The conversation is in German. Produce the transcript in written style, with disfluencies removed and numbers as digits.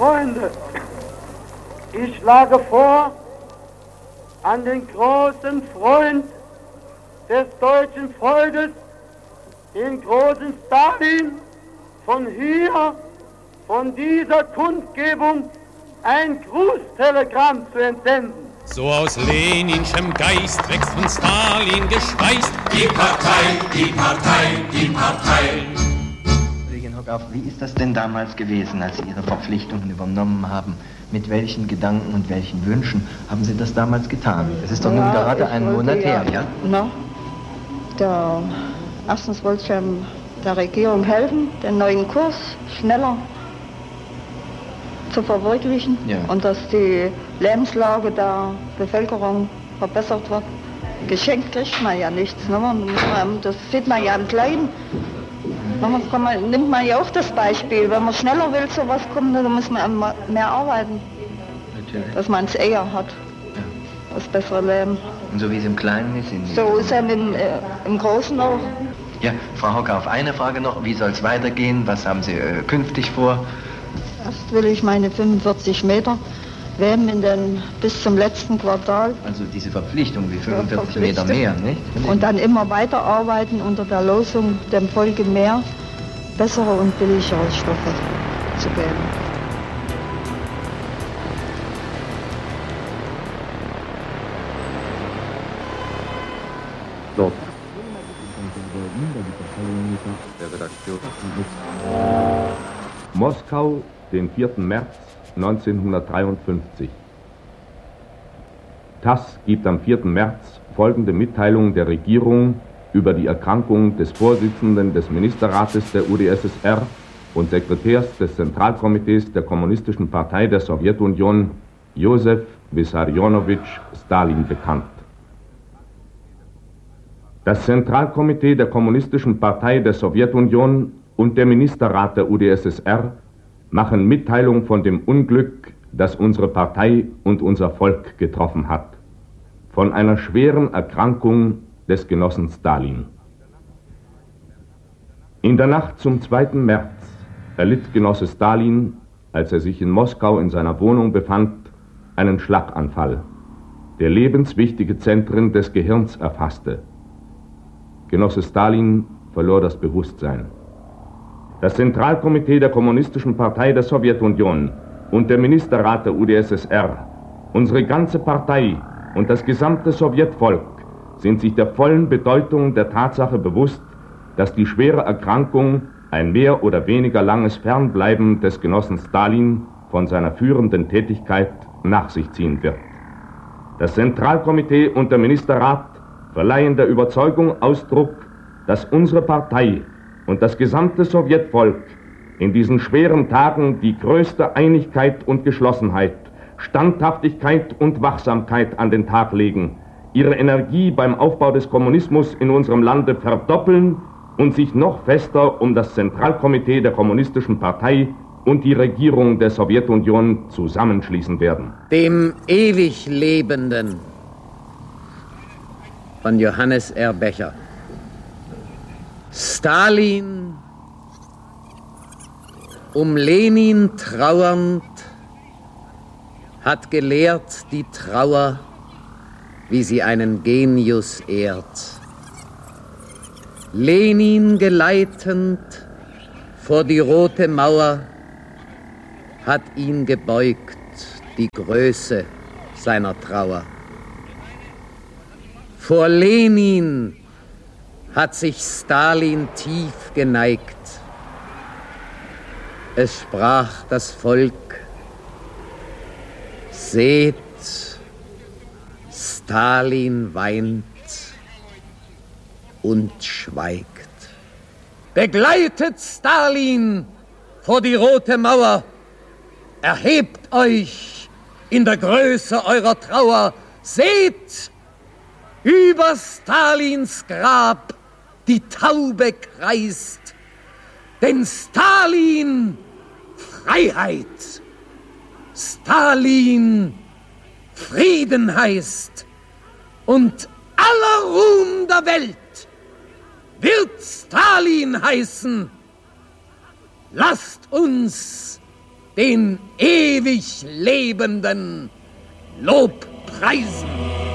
Freunde, ich schlage vor, an den großen Freund des deutschen Volkes, den großen Stalin, von hier, von dieser Kundgebung, ein Grußtelegramm zu entsenden. So aus Leninschem Geist wächst von Stalin geschweißt. Die Partei, die Partei, die Partei. Kollegin Hockauf, wie ist das denn damals gewesen, als Sie Ihre Verpflichtungen übernommen haben? Mit welchen Gedanken und welchen Wünschen haben Sie das damals getan? Es ist doch nun gerade einen Monat her, ja? Erstens wollte ich der Regierung helfen, den neuen Kurs schneller zu verwirklichen, und dass die Lebenslage der Bevölkerung verbessert wird. Geschenkt kriegt man ja nichts. Ne? Das sieht man ja im Kleinen. Nimmt man ja auch das Beispiel. Wenn man schneller will, zu was kommen, dann muss man mehr arbeiten. Natürlich. Dass man es eher hat. Ja. Das bessere Leben. Und so wie es im Kleinen ist? So ist es im Großen auch. Ja, Frau Hockauf, eine Frage noch. Wie soll es weitergehen? Was haben Sie künftig vor? Erst will ich meine 45 Meter wärmen bis zum letzten Quartal. Also diese Verpflichtung, wie 45 Meter mehr, nicht? Und dann immer weiter arbeiten unter der Losung, dem Volke mehr, bessere und billigere Stoffe zu geben. Dort. Moskau, den 4. März 1953. TASS gibt am 4. März folgende Mitteilung der Regierung über die Erkrankung des Vorsitzenden des Ministerrates der UdSSR und Sekretärs des Zentralkomitees der Kommunistischen Partei der Sowjetunion, Josef Wissarionowitsch Stalin, bekannt. Das Zentralkomitee der Kommunistischen Partei der Sowjetunion und der Ministerrat der UdSSR machen Mitteilung von dem Unglück, das unsere Partei und unser Volk getroffen hat. Von einer schweren Erkrankung des Genossen Stalin. In der Nacht zum 2. März erlitt Genosse Stalin, als er sich in Moskau in seiner Wohnung befand, einen Schlaganfall, der lebenswichtige Zentren des Gehirns erfasste. Genosse Stalin verlor das Bewusstsein. Das Zentralkomitee der Kommunistischen Partei der Sowjetunion und der Ministerrat der UdSSR, unsere ganze Partei und das gesamte Sowjetvolk sind sich der vollen Bedeutung der Tatsache bewusst, dass die schwere Erkrankung ein mehr oder weniger langes Fernbleiben des Genossen Stalin von seiner führenden Tätigkeit nach sich ziehen wird. Das Zentralkomitee und der Ministerrat verleihen der Überzeugung Ausdruck, dass unsere Partei und das gesamte Sowjetvolk in diesen schweren Tagen die größte Einigkeit und Geschlossenheit, Standhaftigkeit und Wachsamkeit an den Tag legen, ihre Energie beim Aufbau des Kommunismus in unserem Lande verdoppeln und sich noch fester um das Zentralkomitee der Kommunistischen Partei und die Regierung der Sowjetunion zusammenschließen werden. Dem ewig Lebenden von Johannes R. Becher. Stalin, um Lenin trauernd, hat gelehrt die Trauer, wie sie einen Genius ehrt. Lenin geleitend vor die Rote Mauer hat ihn gebeugt, die Größe seiner Trauer. Vor Lenin hat sich Stalin tief geneigt. Es sprach das Volk: Seht, Stalin weint und schweigt. Begleitet Stalin vor die Rote Mauer. Erhebt euch in der Größe eurer Trauer. Seht, über Stalins Grab die Taube kreist. Denn Stalin Freiheit, Stalin Frieden heißt. Und aller Ruhm der Welt wird Stalin heißen. Lasst uns den ewig Lebenden Lobpreisen.